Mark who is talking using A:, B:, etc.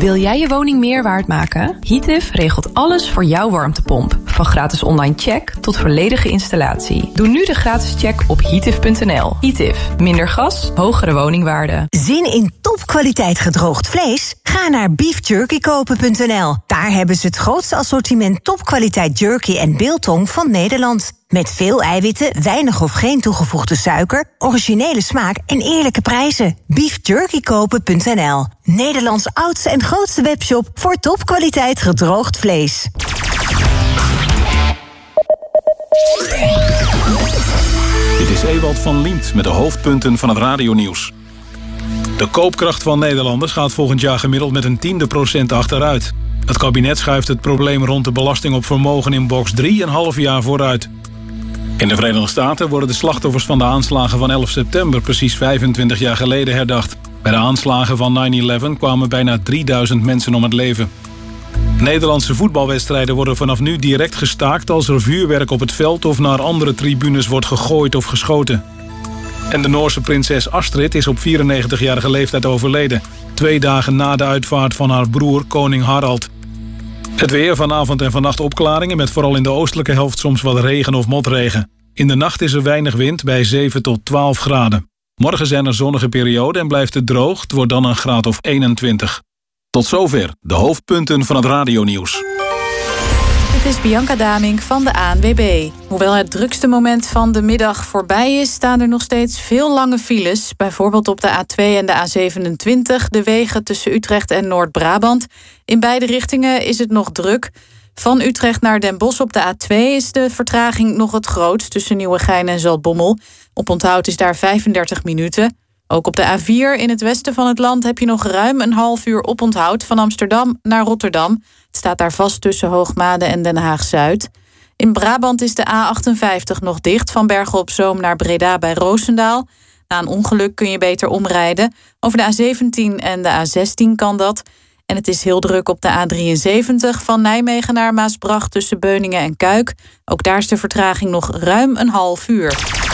A: Wil jij je woning meer waard maken? Heative regelt alles voor jouw warmtepomp. Van gratis online check tot volledige installatie. Doe nu de gratis check op heative.nl. Heative. Minder gas, hogere woningwaarde.
B: Zin in topkwaliteit gedroogd vlees? Ga naar beefjerkykopen.nl. Daar hebben ze het grootste assortiment topkwaliteit jerky en biltong van Nederland. Met veel eiwitten, weinig of geen toegevoegde suiker, originele smaak en eerlijke prijzen. Beefjerkykopen.nl. Nederlands oudste en grootste webshop voor topkwaliteit gedroogd vlees.
C: Dit is Ewald van Liemt met de hoofdpunten van het radionieuws. De koopkracht van Nederlanders gaat volgend jaar gemiddeld met 0,1% achteruit. Het kabinet schuift het probleem rond de belasting op vermogen in box 3,5 jaar vooruit. In de Verenigde Staten worden de slachtoffers van de aanslagen van 11 september precies 25 jaar geleden herdacht. Bij de aanslagen van 9/11 kwamen bijna 3000 mensen om het leven. Nederlandse voetbalwedstrijden worden vanaf nu direct gestaakt als er vuurwerk op het veld of naar andere tribunes wordt gegooid of geschoten. En de Noorse prinses Astrid is op 94-jarige leeftijd overleden, 2 dagen na de uitvaart van haar broer koning Harald. Het weer, vanavond en vannacht opklaringen met vooral in de oostelijke helft soms wat regen of motregen. In de nacht is er weinig wind bij 7 tot 12 graden. Morgen zijn er zonnige perioden en blijft het droog. Het wordt dan een graad of 21. Tot zover de hoofdpunten van het radionieuws.
D: Het is Bianca Damink van de ANWB. Hoewel het drukste moment van de middag voorbij is, staan er nog steeds veel lange files. Bijvoorbeeld op de A2 en de A27, de wegen tussen Utrecht en Noord-Brabant. In beide richtingen is het nog druk. Van Utrecht naar Den Bosch op de A2 is de vertraging nog het grootst tussen Nieuwegein en Zaltbommel. Oponthoud is daar 35 minuten. Ook op de A4 in het westen van het land heb je nog ruim een half uur oponthoud van Amsterdam naar Rotterdam. Het staat daar vast tussen Hoogmade en Den Haag-Zuid. In Brabant is de A58 nog dicht van Bergen op Zoom naar Breda bij Roosendaal. Na een ongeluk kun je beter omrijden. Over de A17 en de A16 kan dat. En het is heel druk op de A73 van Nijmegen naar Maasbracht tussen Beuningen en Kuik. Ook daar is de vertraging nog ruim een half uur.